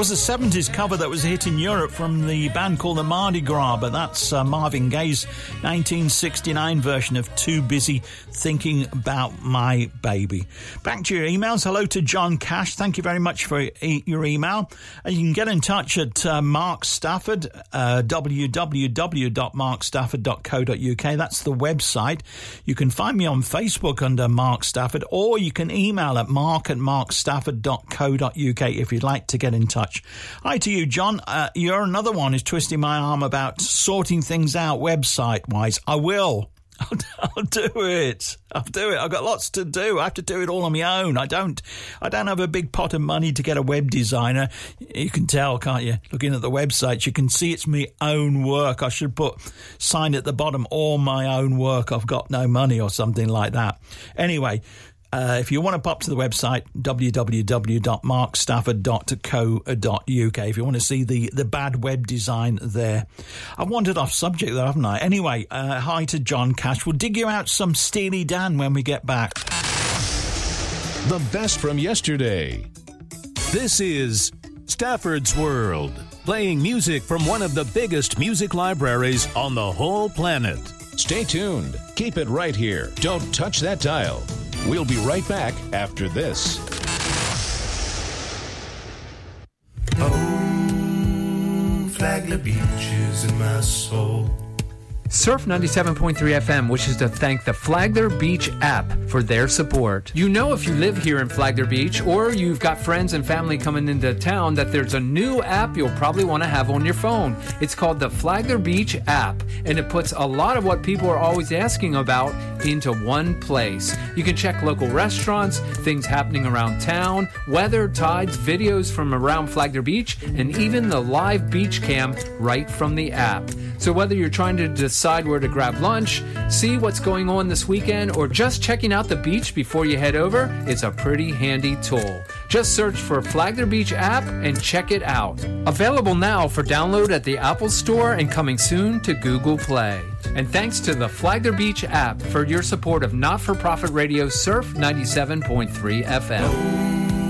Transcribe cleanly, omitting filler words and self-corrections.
was a 70s cover that was a hit in Europe from the band called the Mardi Gras, but that's Marvin Gaye's 1969 version of Too Busy Thinking About My Baby. Back to your emails. Hello to John Cash. Thank you very much for your email. You can get in touch at Mark Stafford, www.markstafford.co.uk. That's the website. You can find me on Facebook under Mark Stafford, or you can email at mark@markstafford.co.uk if you'd like to get in touch. Hi to you, John. You're another one who's twisting my arm about sorting things out website-wise. I will. I'll do it. I've got lots to do. I have to do it all on my own. I don't have a big pot of money to get a web designer. You can tell, can't you? Looking at the website, you can see it's my own work. I should put sign at the bottom, all my own work. I've got no money or something like that. Anyway, if you want to pop to the website, www.markstafford.co.uk, if you want to see the bad web design there. I've wandered off subject there, haven't I? Anyway, hi to John Cash. We'll dig you out some Steely Dan when we get back. The best from yesterday. This is Stafford's World, playing music from one of the biggest music libraries on the whole planet. Stay tuned. Keep it right here. Don't touch that dial. We'll be right back after this. Oh, Flagler Beach is in my soul. Surf 97.3 FM wishes to thank the Flagler Beach app for their support. You know, if you live here in Flagler Beach or you've got friends and family coming into town, that there's a new app you'll probably want to have on your phone. It's called the Flagler Beach app, and it puts a lot of what people are always asking about into one place. You can check local restaurants, things happening around town, weather, tides, videos from around Flagler Beach, and even the live beach cam right from the app. So whether you're trying to decide where to grab lunch, see what's going on this weekend, or just checking out the beach before you head over, it's a pretty handy tool. Just search for Flagler Beach app and check it out. Available now for download at the Apple Store and coming soon to Google Play. And thanks to the Flagler Beach app for your support of not-for-profit radio Surf 97.3 FM.